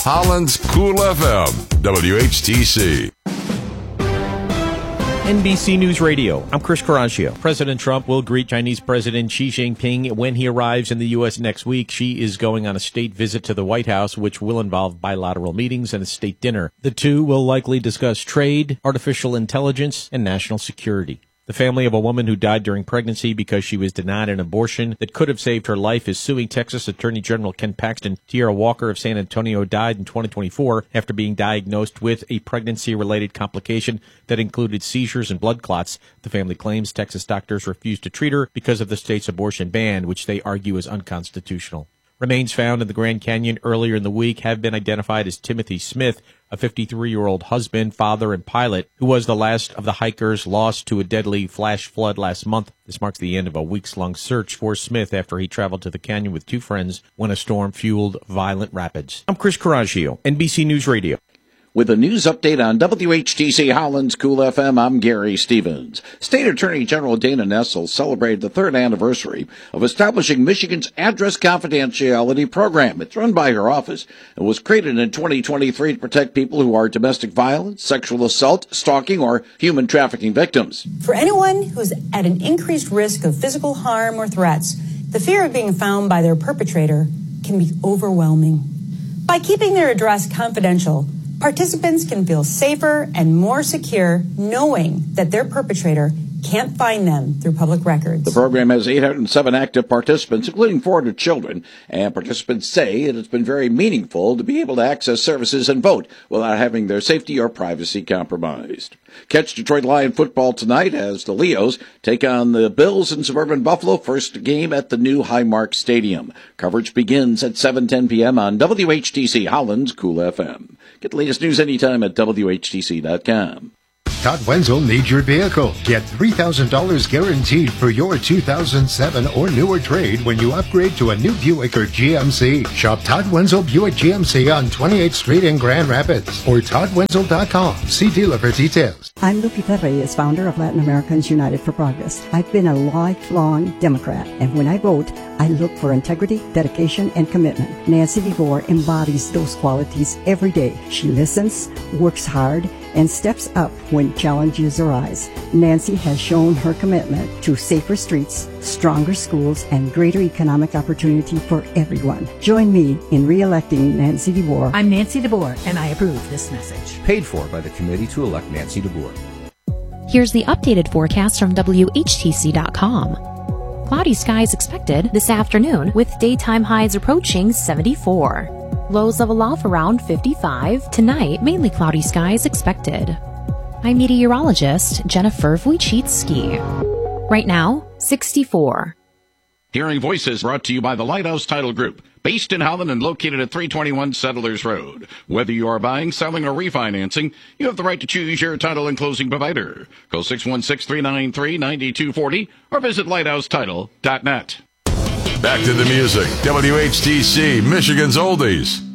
Holland's Cool FM, WHTC. NBC News Radio, I'm Chris Coraggio. President Trump will greet Chinese President Xi Jinping when he arrives in the U.S. next week. Xi is going on a state visit to the White House, which will involve bilateral meetings and a state dinner. The two will likely discuss trade, artificial intelligence, and national security. The family of a woman who died during pregnancy because she was denied an abortion that could have saved her life is suing Texas Attorney General Ken Paxton. Tierra Walker of San Antonio died in 2024 after being diagnosed with a pregnancy-related complication that included seizures and blood clots. The family claims Texas doctors refused to treat her because of the state's abortion ban, which they argue is unconstitutional. Remains found in the Grand Canyon earlier in the week have been identified as Timothy Smith, a 53-year-old husband, father, and pilot who was the last of the hikers lost to a deadly flash flood last month. This marks the end of a weeks-long search for Smith after he traveled to the canyon with two friends when a storm fueled violent rapids. I'm Chris Coraggio, NBC News Radio. With a news update on WHTC Holland's Cool FM, I'm Gary Stevens. State Attorney General Dana Nessel celebrated the third anniversary of establishing Michigan's Address Confidentiality Program. It's run by her office and was created in 2023 to protect people who are domestic violence, sexual assault, stalking, or human trafficking victims. For anyone who's at an increased risk of physical harm or threats, the fear of being found by their perpetrator can be overwhelming. By keeping their address confidential, participants can feel safer and more secure knowing that their perpetrator can't find them through public records. The program has 807 active participants, including 400 children, and participants say it has been very meaningful to be able to access services and vote without having their safety or privacy compromised. Catch Detroit Lion football tonight as the Leos take on the Bills in suburban Buffalo, first game at the new Highmark Stadium. Coverage begins at 7:10 p.m. on WHTC Holland's Cool FM. Get the latest news anytime at WHTC.com. Todd Wenzel needs your vehicle. Get $3,000 guaranteed for your 2007 or newer trade when you upgrade to a new Buick or GMC. Shop Todd Wenzel Buick GMC on 28th Street in Grand Rapids or toddwenzel.com. See dealer for details. I'm Lupita Reyes, founder of Latin Americans United for Progress. I've been a lifelong Democrat, and when I vote, I look for integrity, dedication, and commitment. Nancy DeVore embodies those qualities every day. She listens, works hard, and steps up when challenges arise. Nancy has shown her commitment to safer streets, stronger schools, and greater economic opportunity for everyone. Join me in re-electing Nancy DeVore. I'm Nancy DeVore, and I approve this message. Paid for by the committee to elect Nancy DeVore. Here's the updated forecast from WHTC.com. Cloudy skies expected this afternoon with daytime highs approaching 74. Lows level off around 55. Tonight, mainly cloudy skies expected. I'm meteorologist Jennifer Wojcicki. Right now, 64. Hearing Voices brought to you by the Lighthouse Title Group, based in Holland and located at 321 Settlers Road. Whether you are buying, selling, or refinancing, you have the right to choose your title and closing provider. Call 616-393-9240 or visit lighthousetitle.net. Back to the music. WHTC, Michigan's Oldies.